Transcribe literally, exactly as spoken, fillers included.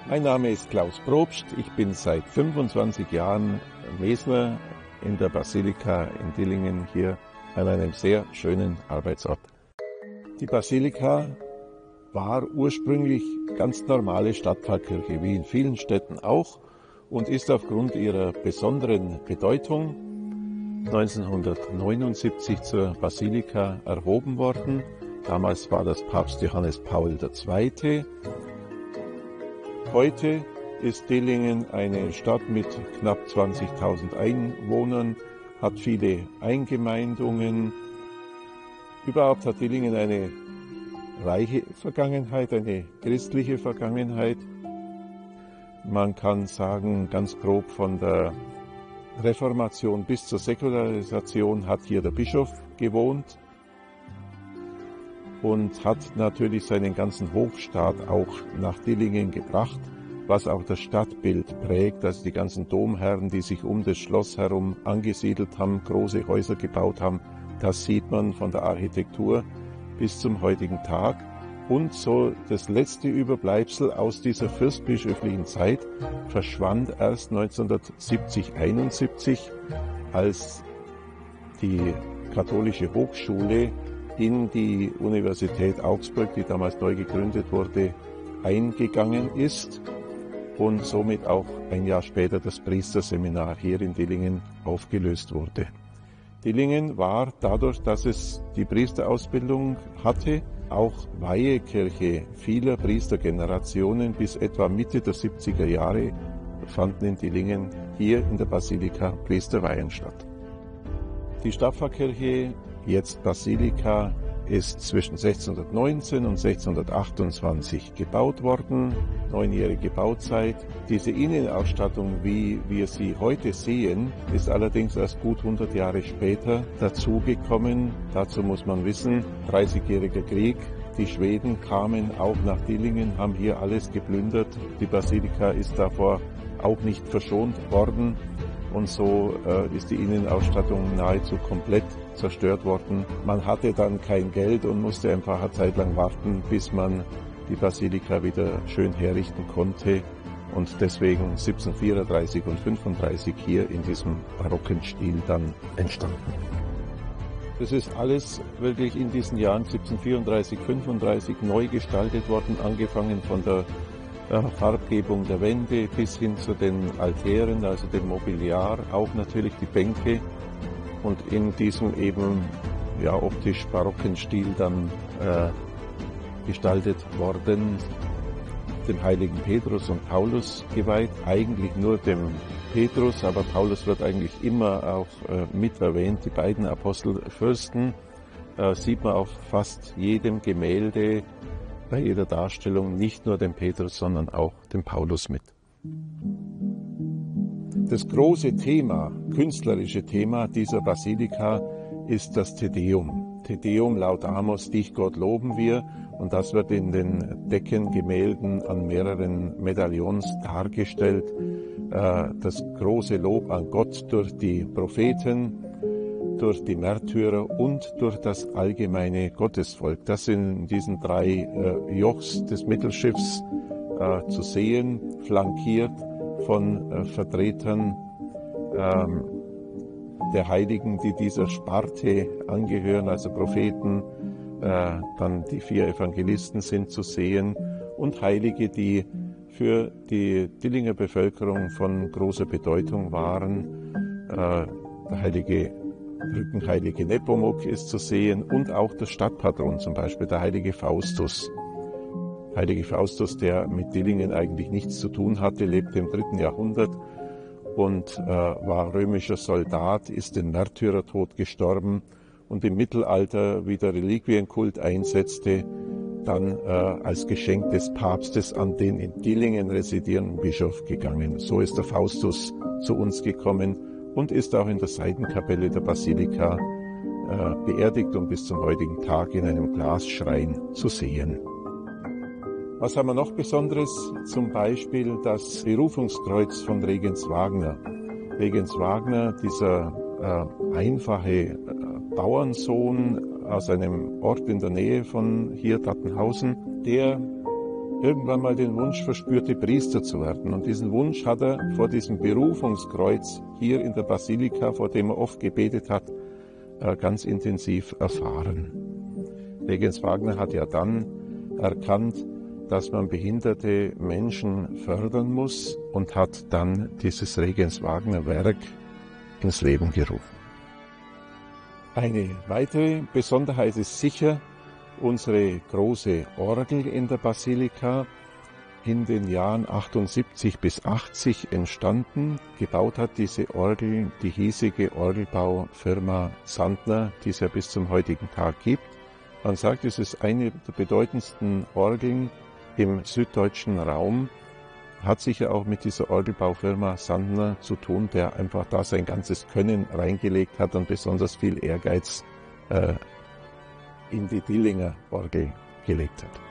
Mein Name ist Klaus Probst. Ich bin seit fünfundzwanzig Jahren Mesner in der Basilika in Dillingen hier an einem sehr schönen Arbeitsort. Die Basilika war ursprünglich ganz normale Stadtpfarrkirche, wie in vielen Städten auch, und ist aufgrund ihrer besonderen Bedeutung neunzehnhundertneunundsiebzig zur Basilika erhoben worden. Damals war das Papst Johannes Paul der Zweite. Heute ist Dillingen eine Stadt mit knapp zwanzigtausend Einwohnern, hat viele Eingemeindungen. Überhaupt hat Dillingen eine reiche Vergangenheit, eine christliche Vergangenheit. Man kann sagen, ganz grob von der Reformation bis zur Säkularisation hat hier der Bischof gewohnt und hat natürlich seinen ganzen Hofstaat auch nach Dillingen gebracht, was auch das Stadtbild prägt, also die ganzen Domherren, die sich um das Schloss herum angesiedelt haben, große Häuser gebaut haben, das sieht man von der Architektur bis zum heutigen Tag. Und so das letzte Überbleibsel aus dieser fürstbischöflichen Zeit verschwand erst neunzehnhundertsiebzig, einundsiebzig, als die katholische Hochschule in die Universität Augsburg, die damals neu gegründet wurde, eingegangen ist und somit auch ein Jahr später das Priesterseminar hier in Dillingen aufgelöst wurde. Dillingen war dadurch, dass es die Priesterausbildung hatte, auch Weihekirche vieler Priestergenerationen. Bis etwa Mitte der siebziger Jahre fanden in Dillingen hier in der Basilika Priesterweihen statt. Die Stadtpfarrkirche, jetzt Basilika, ist zwischen sechzehnhundertneunzehn und sechzehnhundertachtundzwanzig gebaut worden, neunjährige Bauzeit. Diese Innenausstattung, wie wir sie heute sehen, ist allerdings erst gut hundert Jahre später dazugekommen. Dazu muss man wissen, dreißigjähriger Krieg, die Schweden kamen auch nach Dillingen, haben hier alles geplündert. Die Basilika ist davor auch nicht verschont worden. Und so äh, ist die Innenausstattung nahezu komplett zerstört worden. Man hatte dann kein Geld und musste einfach eine Zeit lang warten, bis man die Basilika wieder schön herrichten konnte. Und deswegen siebzehnhundertvierunddreißig und fünfunddreißig hier in diesem barocken Stil dann entstanden. Das ist alles wirklich in diesen Jahren siebzehnhundertvierunddreißig, fünfunddreißig neu gestaltet worden, angefangen von der Farbgebung der Wände bis hin zu den Altären, also dem Mobiliar, auch natürlich die Bänke und in diesem eben ja optisch barocken Stil dann äh, gestaltet worden, dem heiligen Petrus und Paulus geweiht, eigentlich nur dem Petrus, aber Paulus wird eigentlich immer auch äh, mit erwähnt, die beiden Apostelfürsten äh, sieht man auf fast jedem Gemälde, bei jeder Darstellung nicht nur den Petrus, sondern auch den Paulus mit. Das große Thema, künstlerische Thema dieser Basilika ist das Te Deum. Te Deum Laudamus, dich Gott loben wir, und das wird in den Deckengemälden an mehreren Medaillons dargestellt. Das große Lob an Gott durch die Propheten, durch die Märtyrer und durch das allgemeine Gottesvolk. Das sind in diesen drei äh, Jochs des Mittelschiffs äh, zu sehen, flankiert von äh, Vertretern ähm, der Heiligen, die dieser Sparte angehören, also Propheten, äh, dann die vier Evangelisten sind zu sehen und Heilige, die für die Dillinger Bevölkerung von großer Bedeutung waren. Äh, der heilige Brückenheilige Nepomuk ist zu sehen und auch der Stadtpatron, zum Beispiel der heilige Faustus. Heilige Faustus, der mit Dillingen eigentlich nichts zu tun hatte, lebte im dritten Jahrhundert und äh, war römischer Soldat, ist den Märtyrertod gestorben und im Mittelalter, wie der Reliquienkult einsetzte, dann äh, als Geschenk des Papstes an den in Dillingen residierenden Bischof gegangen. So ist der Faustus zu uns gekommen und ist auch in der Seitenkapelle der Basilika äh, beerdigt und bis zum heutigen Tag in einem Glasschrein zu sehen. Was haben wir noch Besonderes? Zum Beispiel das Berufungskreuz von Regens Wagner. Regens Wagner, dieser äh, einfache äh, Bauernsohn aus einem Ort in der Nähe von hier, Dattenhausen, der irgendwann mal den Wunsch verspürte, Priester zu werden. Und diesen Wunsch hat er vor diesem Berufungskreuz hier in der Basilika, vor dem er oft gebetet hat, ganz intensiv erfahren. Regens Wagner hat ja dann erkannt, dass man behinderte Menschen fördern muss und hat dann dieses Regens Wagner Werk ins Leben gerufen. Eine weitere Besonderheit ist sicher unsere große Orgel in der Basilika, in den Jahren achtundsiebzig bis achtzig entstanden. Gebaut hat diese Orgel die hiesige Orgelbaufirma Sandner, die es ja bis zum heutigen Tag gibt. Man sagt, es ist eine der bedeutendsten Orgeln im süddeutschen Raum. Hat sicher auch mit dieser Orgelbaufirma Sandner zu tun, der einfach da sein ganzes Können reingelegt hat und besonders viel Ehrgeiz äh, in die Dillinger Orgel gelegt hat.